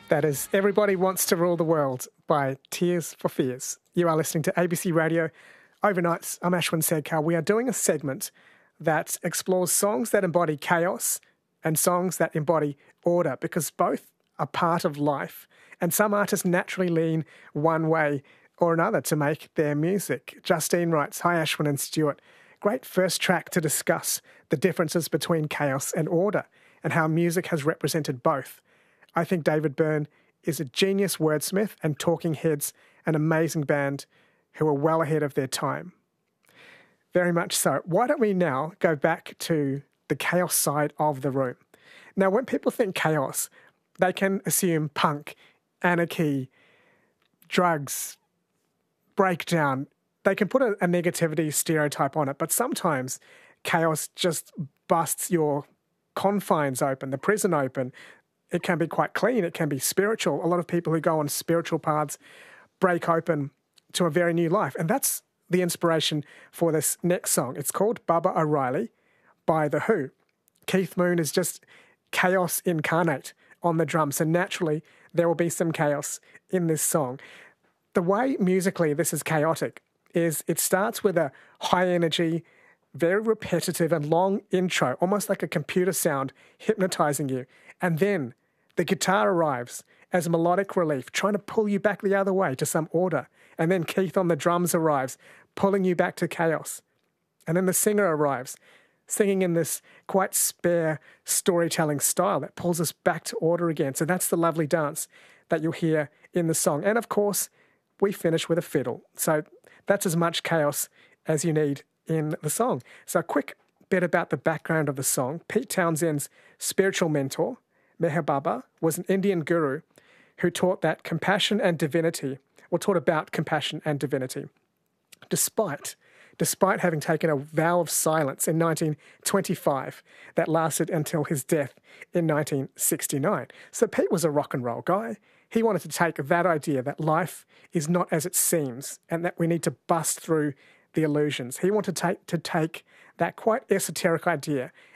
That is Everybody Wants to Rule the World by Tears for Fears. You are listening to ABC Radio Overnights. I'm Ashwin Sedkar. We are doing a segment that explores songs that embody chaos and songs that embody order, because both are part of life. And some artists naturally lean one way or another to make their music. Justine writes, "Hi Ashwin and Stuart. Great first track to discuss the differences between chaos and order and how music has represented both. I think David Byrne is a genius wordsmith and Talking Heads, an amazing band who are well ahead of their time." Very much so. Why don't we now go back to the chaos side of the room? Now, when people think chaos, they can assume punk, anarchy, drugs, breakdown. They can put a negativity stereotype on it, but sometimes chaos just busts your confines open, the prison open. It can be quite clean. It can be spiritual. A lot of people who go on spiritual paths break open to a very new life. And that's the inspiration for this next song. It's called Baba O'Riley by The Who. Keith Moon is just chaos incarnate on the drums. So naturally, there will be some chaos in this song. The way musically this is chaotic is it starts with a high energy, very repetitive and long intro, almost like a computer sound hypnotizing you. And then the guitar arrives as melodic relief, trying to pull you back the other way to some order. And then Keith on the drums arrives, pulling you back to chaos. And then the singer arrives, singing in this quite spare storytelling style that pulls us back to order again. So that's the lovely dance that you'll hear in the song. And of course, we finish with a fiddle. So that's as much chaos as you need in the song. So a quick bit about the background of the song. Pete Townshend's spiritual mentor, Meher Baba, was an Indian guru who taught about compassion and divinity. Despite having taken a vow of silence in 1925 that lasted until his death in 1969. So Pete was a rock and roll guy. He wanted to take that idea that life is not as it seems and that we need to bust through the illusions. He wanted to take that quite esoteric idea